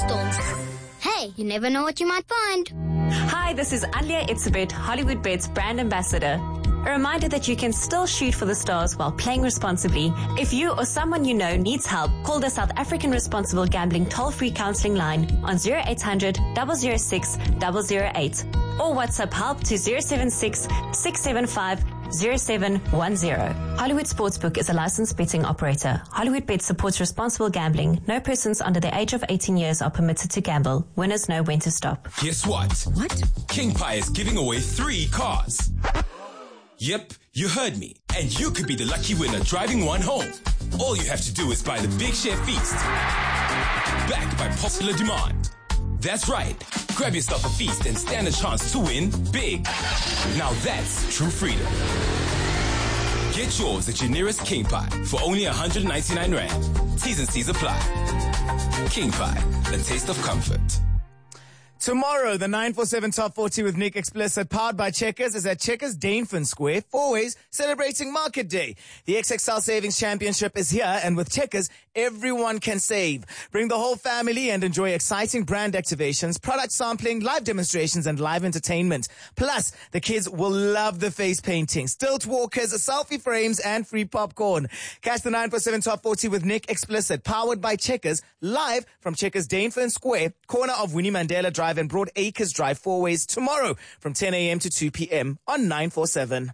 storms. Hey, you never know what you might find. Hi, this is Alia Itzebet, Hollywood Bet's brand ambassador. A reminder that you can still shoot for the stars while playing responsibly. If you or someone you know needs help, call the South African Responsible Gambling toll-free counseling line on 0800 006 008 or WhatsApp help to 076 675 0710. Hollywood Sportsbook is a licensed betting operator. Hollywood Bet supports responsible gambling. No persons under the age of 18 years are permitted to gamble. Winners know when to stop. Guess what? What? King Pie is giving away 3 cars. Yep, you heard me. And you could be the lucky winner driving one home. All you have to do is buy the Big Share Feast. Backed by popular demand. That's right. Grab yourself a feast and stand a chance to win big. Now that's true freedom. Get yours at your nearest King Pie for only 199 Rand. T's and C's apply. King Pie, a taste of comfort. Tomorrow, the 947 Top 40 with Nick Explicit, powered by Checkers, is at Checkers Dainfern Square, Fourways, celebrating Market Day. The XXL Savings Championship is here, and with Checkers, everyone can save. Bring the whole family and enjoy exciting brand activations, product sampling, live demonstrations, and live entertainment. Plus, the kids will love the face painting, stilt walkers, selfie frames, and free popcorn. Catch the 947 Top 40 with Nick Explicit, powered by Checkers, live from Checkers Dainfern Square, corner of Winnie Mandela Drive and Broad Acres Drive, Fourways, tomorrow from 10 a.m. to 2 p.m. on 947.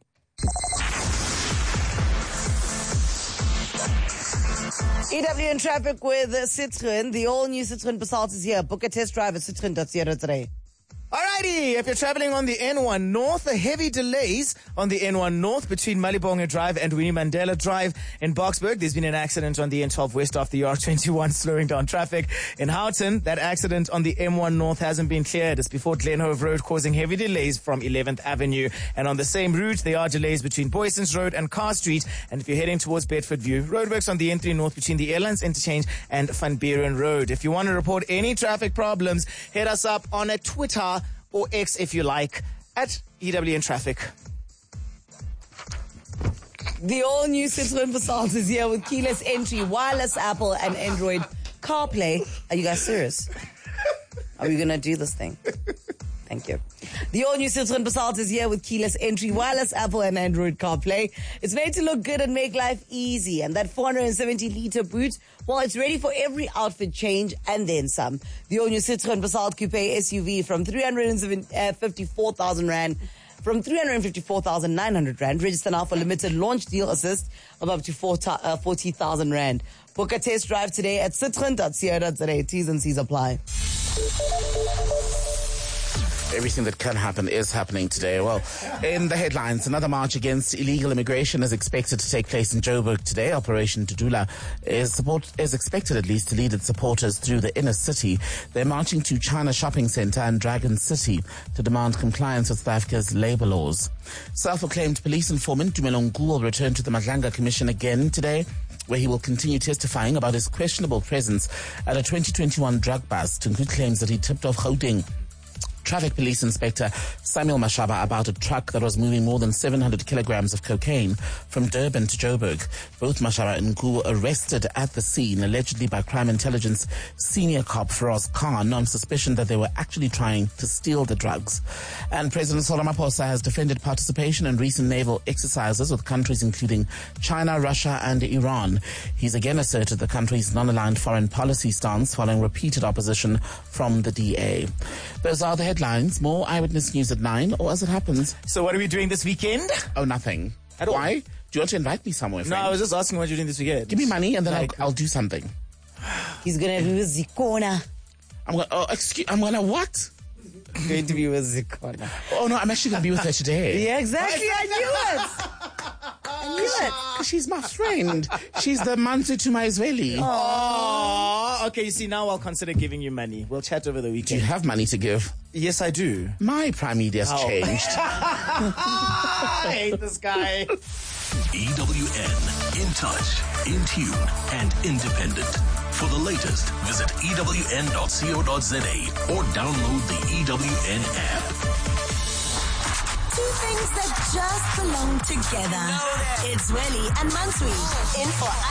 EW in traffic with Citroën. The all-new Citroën Passat is here. Book a test drive at citroen.co today. Alrighty, if you're traveling on the N1 North, heavy delays on the N1 North between Malibonga Drive and Winnie Mandela Drive in Boksburg. There's been an accident on the N12 West off the R21, slowing down traffic. In Houghton, that accident on the M1 North hasn't been cleared. It's before Glenhove Road, causing heavy delays from 11th Avenue. And on the same route, there are delays between Boysons Road and Carr Street. And if you're heading towards Bedford View, roadworks on the N3 North between the Airlines Interchange and Van Buren Road. If you want to report any traffic problems, hit us up on a Twitter or X if you like, at EWN Traffic. The all-new Citroën Passat is here with keyless entry, wireless Apple and Android CarPlay. Are you guys serious? Are we going to do this thing? Thank you. The all-new Citroën Passat is here with keyless entry, wireless Apple and Android CarPlay. It's made to look good and make life easy. And that 470-litre boot, well, it's ready for every outfit change and then some. The all-new Citroën Passat Coupe SUV from 354,000 Rand. From 354,900 Rand. Register now for limited launch deal assist of up to 40,000 Rand. Book a test drive today at citroen.co.za. T's and C's apply. Everything that can happen is happening today. Well, in the headlines, another march against illegal immigration is expected to take place in Joburg today. Operation Tudula is expected at least to lead its supporters through the inner city. They're marching to China Shopping Centre and Dragon City to demand compliance with South Africa's labour laws. Self-proclaimed police informant Tumelong Gu will return to the Madlanga Commission again today, where he will continue testifying about his questionable presence at a 2021 drug bust to include claims that he tipped off Gauteng Traffic Police Inspector Samuel Mashaba about a truck that was moving more than 700 kilograms of cocaine from Durban to Joburg. Both Mashaba and Ngu were arrested at the scene, allegedly by Crime Intelligence senior cop Feroz Khan, on suspicion that they were actually trying to steal the drugs. And President Cyril Ramaphosa has defended participation in recent naval exercises with countries including China, Russia and Iran. He's again asserted the country's non-aligned foreign policy stance following repeated opposition from the DA. Those are the headlines. More Eyewitness News at 9, or as it happens. So what are we doing this weekend? Oh, nothing. At all? Why? Do you want to invite me somewhere, friend? No, I was just asking what you're doing this weekend. Give me money and then I'll do something. He's going to be with Zikona. I'm going to what? Going to be with Zikona. Oh, no, I'm actually going to be with her today. Yeah, exactly. I knew it. I knew it. Because she's my friend. She's the Mansu to my Israeli. Oh, okay. You see, now I'll consider giving you money. We'll chat over the weekend. Do you have money to give? Yes, I do. My Prime Media's changed. I hate this guy. EWN, in touch, in tune, and independent. For the latest, visit ewn.co.za or download the EWN app. Two things that just belong together. It's Welly and Mansui in for